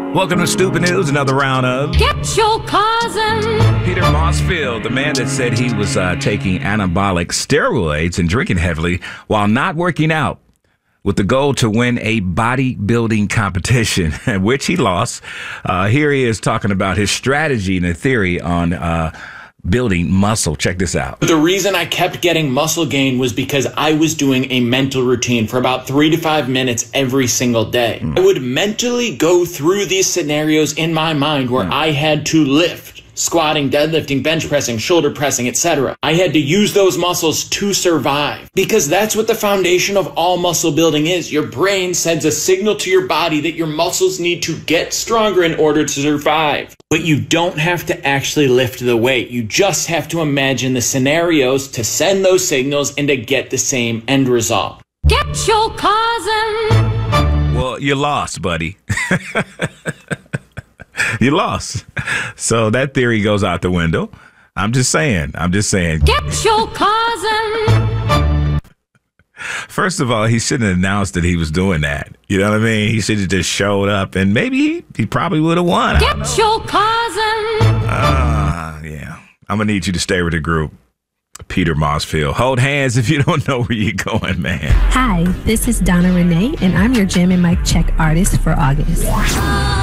Welcome to Stupid News, another round of Get Your Cousin. Peter Mossfield, the man that said he was taking anabolic steroids and drinking heavily while not working out with the goal to win a bodybuilding competition, which he lost. Here he is talking about his strategy and a theory on building muscle. Check this out. The reason I kept getting muscle gain was because I was doing a mental routine for about 3 to 5 minutes every single day. I would mentally go through these scenarios in my mind where I had to lift, squatting, deadlifting, bench pressing, shoulder pressing, etc. I had to use those muscles to survive, because that's what the foundation of all muscle building is. Your brain sends a signal to your body that your muscles need to get stronger in order to survive. But you don't have to actually lift the weight. You just have to imagine the scenarios to send those signals and to get the same end result. Get Your Cousin. Well, you lost, buddy. You lost. So that theory goes out the window. I'm just saying. Get Your Cousin. First of all, he shouldn't have announced that he was doing that. You know what I mean? He should have just showed up, and maybe he probably would have won. Get Your Cousin. Yeah. I'm going to need you to stay with the group. Peter Mossfield. Hold hands if you don't know where you're going, man. Hi, this is Donna Renee, and I'm your Jam and Mic Check artist for August.